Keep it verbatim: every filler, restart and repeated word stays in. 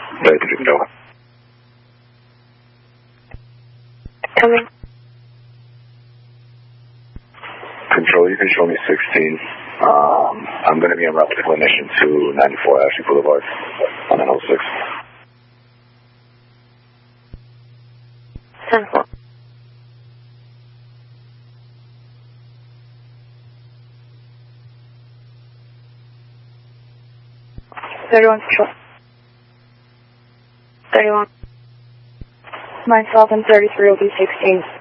thirty-three, no. Coming. Control, you can show me sixteen. Um, I'm going to be en route to clinician to ninety-four Ashley Boulevard on N oh six. ten four. thirty-one control. thirty-one. Myself and thirty-three will be sixteen.